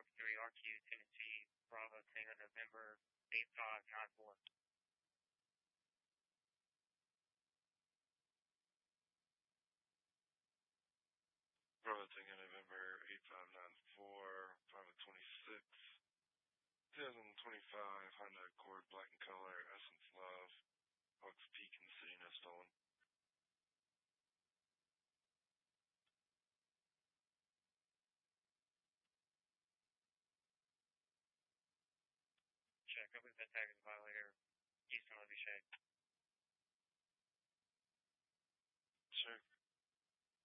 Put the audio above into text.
3 RQ Tennessee, Bravo Tango November 8594. Bravo Tango November 8594, Private 26, 2025 Honda Accord Black in color, Essence Love, Hawks Peak in the city, no stolen. Check, I believe that tag is a violator. Houston, Levy Shade.